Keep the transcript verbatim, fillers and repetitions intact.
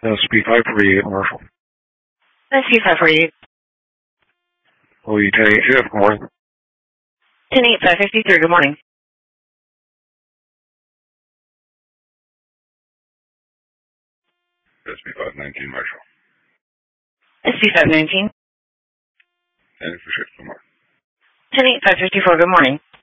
S P five forty-eight, Marshall. S P five forty-eight. O E ten eight fifty, good morning. ten eight five fifty-three, good morning. S P five nineteen, Marshall. S P five nineteen. ten eight fifty-four, good morning. ten eight five fifty-four, good morning.